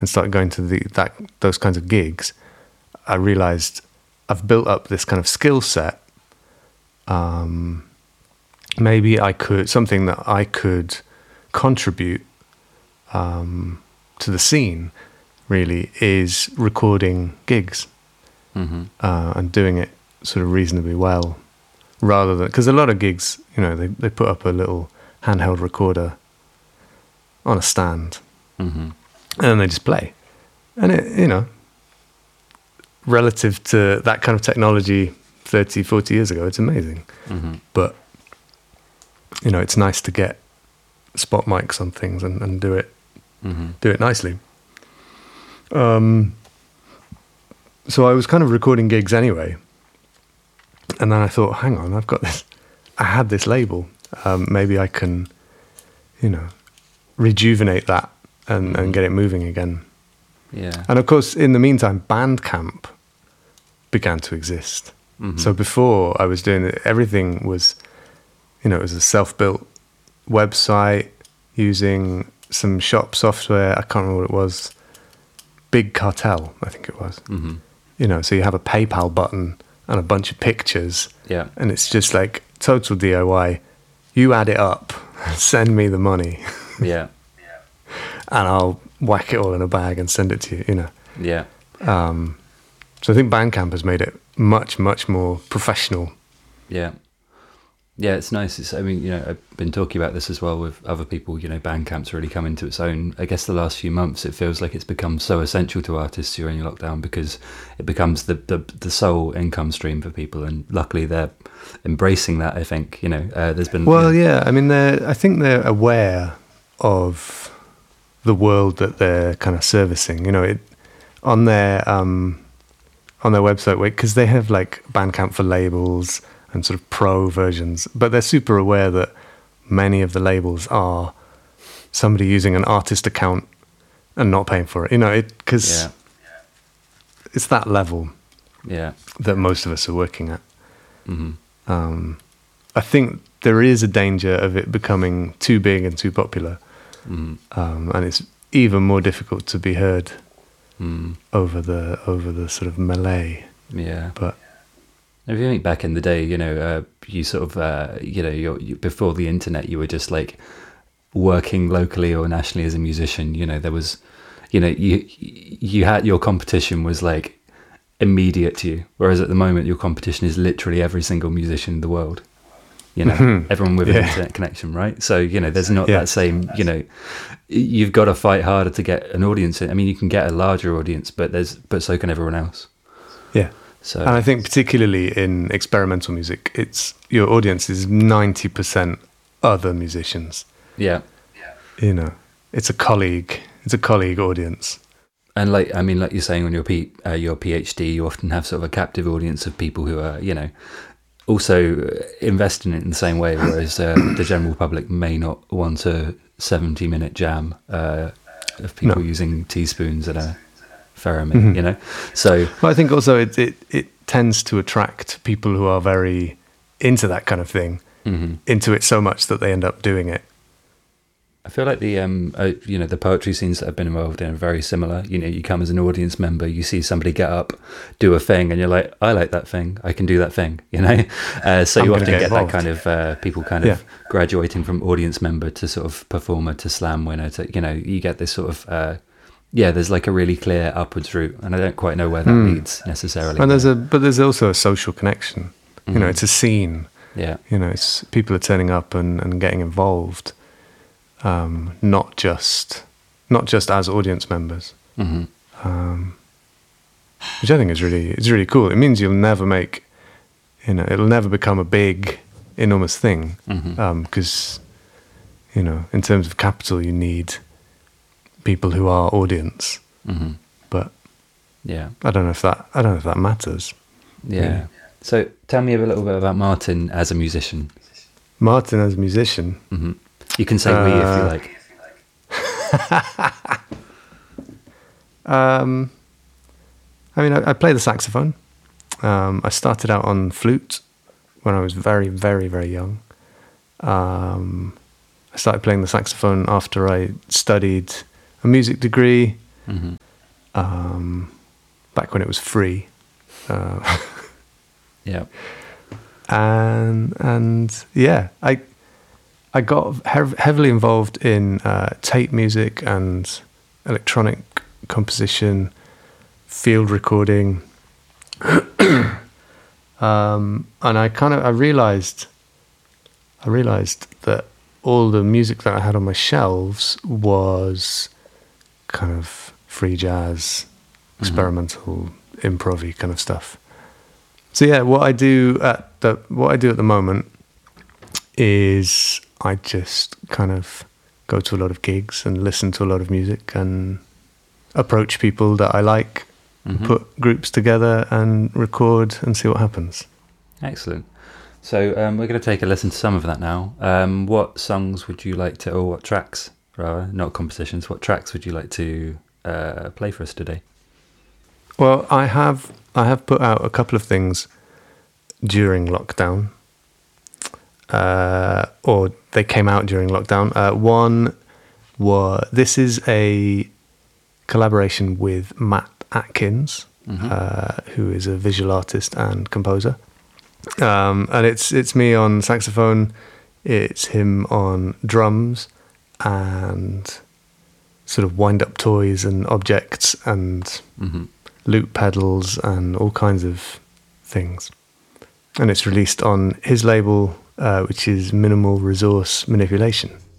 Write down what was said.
and started going to those kinds of gigs, I realized I've built up this kind of skill set. Maybe something that I could contribute to the scene really is recording gigs and doing it sort of reasonably well, rather than, because a lot of gigs, they put up a little handheld recorder on a stand and then they just play, and it, relative to that kind of technology 30, 40 years ago, it's amazing. But it's nice to get spot mics on things and do it nicely. So I was kind of recording gigs anyway, and then I thought, hang on, I had this label, maybe I can rejuvenate that and get it moving again. Yeah. And of course, in the meantime, Bandcamp began to exist. So before I was doing it, everything was, it was a self-built website using some shop software. I can't remember what it was. Big Cartel, I think it was. So you have a PayPal button and a bunch of pictures. Yeah. And it's just like total DIY. You add it up, send me the money. Yeah. And I'll whack it all in a bag and send it to you, Yeah. So I think Bandcamp has made it much, much more professional. Yeah. Yeah, it's nice. I've been talking about this as well with other people. Bandcamp's really come into its own. I guess the last few months, it feels like it's become so essential to artists during lockdown, because it becomes the sole income stream for people, and luckily they're embracing that. I think there's been. Well, yeah. I think they're aware of the world that they're kind of servicing. On their website, because they have like Bandcamp for labels and sort of pro versions, but they're super aware that many of the labels are somebody using an artist account and not paying for it, because it's that level that most of us are working at. I think there is a danger of it becoming too big and too popular, and it's even more difficult to be heard over the sort of melee. Yeah. But if you think back in the day, you sort of, you before the internet, you were just like working locally or nationally as a musician. There was, you had, your competition was like immediate to you. Whereas at the moment, your competition is literally every single musician in the world. Everyone with an internet connection, right? So, there's not that same, you've got to fight harder to get an audience. You can get a larger audience, but so can everyone else. Yeah. So, and I think particularly in experimental music, your audience is 90% other musicians. Yeah. It's a colleague audience. And like you're saying on your PhD, you often have sort of a captive audience of people who are, also invest in it in the same way, whereas the general public may not want a 70-minute jam of people using teaspoons and a theremin, So, well, I think also it tends to attract people who are very into that kind of thing, into it so much that they end up doing it. I feel like the poetry scenes that I've been involved in are very similar. You come as an audience member, you see somebody get up, do a thing, and you're like, I like that thing, I can do that thing, So you often get involved. That kind of people kind of graduating from audience member to sort of performer to slam winner to, you get this sort of, there's like a really clear upwards route, and I don't quite know where that leads necessarily. And there's also a social connection. It's a scene. Yeah. It's people are turning up and getting involved. Not just as audience members, which I think is really cool. It means you'll never make, it'll never become a big, enormous thing, because in terms of capital, you need people who are audience. But I don't know if that matters. Yeah. Really. So tell me a little bit about Martin as a musician. Martin as a musician. You can say we if you like. I play the saxophone. I started out on flute when I was very, very, very young. I started playing the saxophone after I studied a music degree, back when it was free. Yeah. And yeah, I got heavily involved in tape music and electronic composition, field recording, and I realized that all the music that I had on my shelves was kind of free jazz, experimental, improv-y kind of stuff. So yeah, what I do at the moment is I just kind of go to a lot of gigs and listen to a lot of music and approach people that I like, put groups together and record and see what happens. Excellent. So we're going to take a listen to some of that now. What songs would you like to, or what tracks, rather, not compositions, what tracks would you like to play for us today? Well, I have put out a couple of things during lockdown, or they came out during lockdown. This is a collaboration with Matt Atkins, who is a visual artist and composer. And it's me on saxophone, it's him on drums, and sort of wind-up toys and objects and loop pedals and all kinds of things. And it's released on his label, which is Minimal Resource Manipulation.